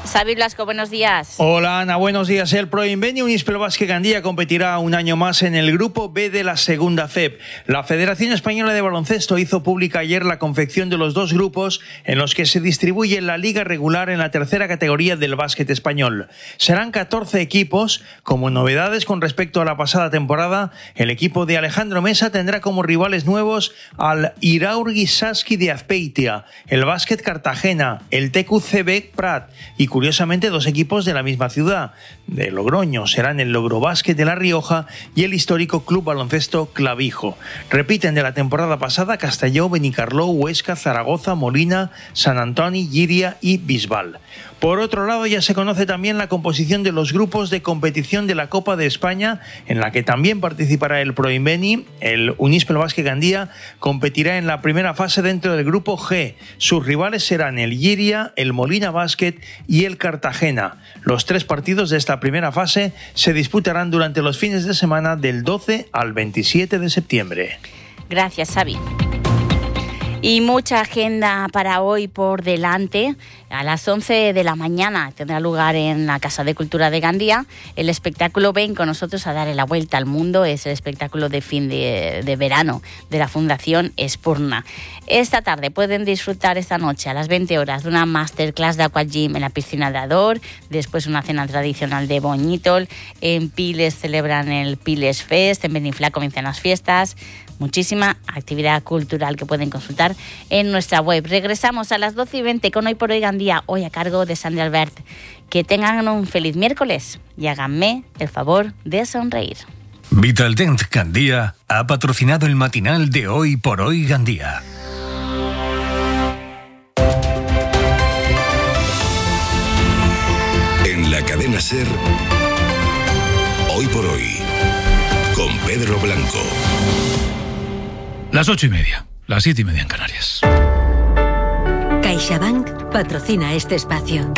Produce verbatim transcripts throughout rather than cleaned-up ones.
Xavi Blasco, buenos días. Hola Ana, buenos días. El Proinveni Unispel Básquet Gandía competirá un año más en el Grupo B de la Segunda F E B. La Federación Española de Baloncesto hizo pública ayer la confección de los dos grupos en los que se distribuye la liga regular en la tercera categoría del básquet español. Serán catorce equipos. Como novedades con respecto a la pasada temporada, el equipo de Alejandro Mesa tendrá como rivales nuevos al Iraurgi Saski de Azpeitia, el Básquet Cartagena, el T Q C B Prat y curiosamente dos equipos de la misma ciudad, de Logroño. Serán el Logrobásquet de La Rioja y el histórico Club Baloncesto Clavijo. Repiten de la temporada pasada Castelló, Benicarló, Huesca, Zaragoza, Molina, San Antoni, Llíria y Bisbal. Por otro lado, ya se conoce también la composición de los grupos de competición de la Copa de España, en la que también participará el Proinveni. El Unispel Básquet Gandía competirá en la primera fase dentro del grupo G. Sus rivales serán el Llíria, el Molina Básquet y el Cartagena. Los tres partidos de esta primera fase se disputarán durante los fines de semana del doce al veintisiete de septiembre. Gracias, Xavi. Y mucha agenda para hoy por delante. A las once de la mañana tendrá lugar en la Casa de Cultura de Gandía el espectáculo Ven con nosotros a darle la vuelta al mundo. Es el espectáculo de fin de, de verano de la Fundación Espurna. Esta tarde pueden disfrutar esta noche a las veinte horas de una masterclass de aquagym en la piscina de Ador, después una cena tradicional de Boñitol. En Piles celebran el Piles Fest, en Beniflá comienzan las fiestas. Muchísima actividad cultural que pueden consultar en nuestra web. Regresamos a las doce y veinte con Hoy por Hoy Gandía, hoy a cargo de Sandra Albert. Que tengan un feliz miércoles y háganme el favor de sonreír. Vitaldent Gandía ha patrocinado el matinal de Hoy por Hoy Gandía. En la cadena SER, Hoy por Hoy, con Pedro Blanco. Las ocho y media, las siete y media en Canarias. CaixaBank patrocina este espacio.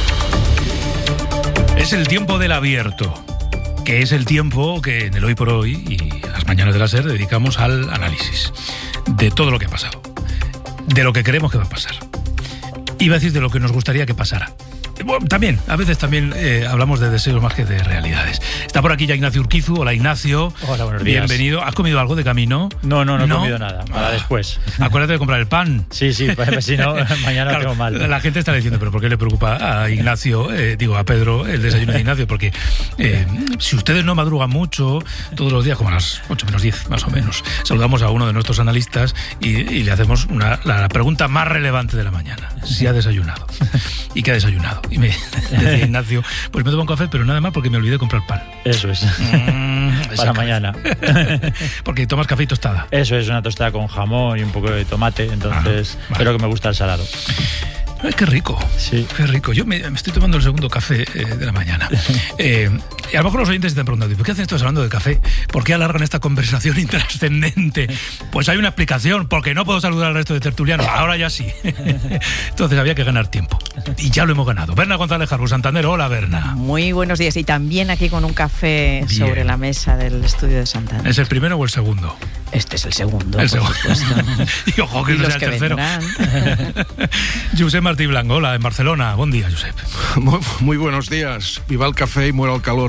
Es el tiempo del abierto, que es el tiempo que en el Hoy por Hoy y a las mañanas de la SER dedicamos al análisis de todo lo que ha pasado, de lo que creemos que va a pasar. Iba a decir de lo que nos gustaría que pasara. Bueno, también, a veces también eh, hablamos de deseos más que de realidades. Está por aquí ya Ignacio Urquizu. Hola, Ignacio. Hola, buenos días. Bienvenido. ¿Has comido algo de camino? No, no, no he ¿No? comido nada. Para ah, después. Acuérdate de comprar el pan. Sí, sí, pues si no, mañana claro, tengo mal. La gente está diciendo, pero ¿por qué le preocupa a Ignacio, eh, digo, a Pedro, el desayuno de Ignacio? Porque eh, si ustedes no madrugan mucho, todos los días, como a las ocho menos diez, más o menos, saludamos a uno de nuestros analistas y, y le hacemos una, la pregunta más relevante de la mañana. Si ha desayunado. ¿Y qué ha desayunado? Y me decía Ignacio, pues me tomo un café, pero nada más porque me olvidé de comprar pan. Eso es. Mm, para mañana. Porque tomas café y tostada. Eso es, una tostada con jamón y un poco de tomate, entonces ah, vale. Pero que me gusta el salado. Ay, qué rico, sí. Qué rico. Yo me, me estoy tomando el segundo café eh, de la mañana. Eh, y a lo mejor los oyentes están preguntando, ¿por qué hacen estos hablando de café? ¿Por qué alargan esta conversación intrascendente? Pues hay una explicación, porque no puedo saludar al resto de tertulianos. Ahora ya sí. Entonces había que ganar tiempo. Y ya lo hemos ganado. Berna González Jarbus Santander. Hola, Berna. Muy buenos días. Y también aquí con un café Bien. sobre la mesa del estudio de Santander. ¿Es el primero o el segundo? Este es el segundo. El segundo. Y ojo que y no sea el tercero. Josep Martí Blanco, hola, en Barcelona. Buen día, Josep. Muy, muy buenos días. Viva el café y muera el calor.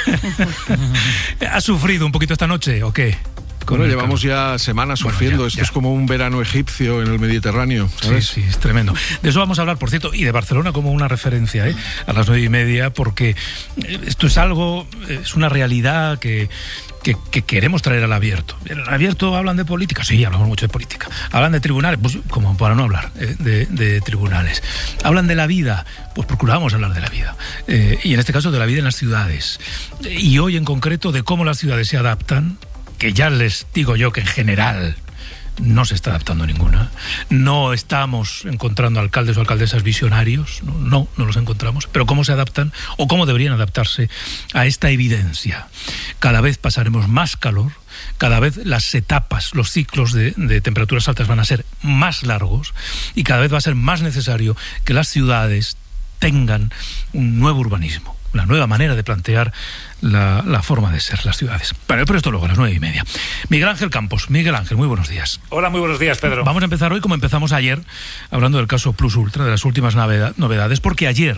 ¿Has sufrido un poquito esta noche o qué? Bueno, llevamos ya semanas bueno, sufriendo. Ya, Esto ya. es como un verano egipcio en el Mediterráneo, ¿sabes? Sí, sí, es tremendo. De eso vamos a hablar, por cierto, y de Barcelona como una referencia, ¿eh? A las nueve y media, porque esto es algo, es una realidad que... Que, que queremos traer al abierto. ¿En el abierto hablan de política? Sí, hablamos mucho de política. ¿Hablan de tribunales? Pues como para no hablar eh, de, de tribunales. ¿Hablan de la vida? Pues procuramos hablar de la vida. Eh, y en este caso de la vida en las ciudades. Y hoy en concreto de cómo las ciudades se adaptan, que ya les digo yo que en general no se está adaptando ninguna. No estamos encontrando alcaldes o alcaldesas visionarios, no, no, no los encontramos, pero cómo se adaptan o cómo deberían adaptarse a esta evidencia. Cada vez pasaremos más calor, cada vez las etapas, los ciclos de, de temperaturas altas van a ser más largos y cada vez va a ser más necesario que las ciudades tengan un nuevo urbanismo, una nueva manera de plantear la, la forma de ser las ciudades. Pero, pero esto luego a las nueve y media. Miguel Ángel Campos. Miguel Ángel, muy buenos días. Hola, muy buenos días, Pedro. Vamos a empezar hoy como empezamos ayer, hablando del caso Plus Ultra, de las últimas novedades, porque ayer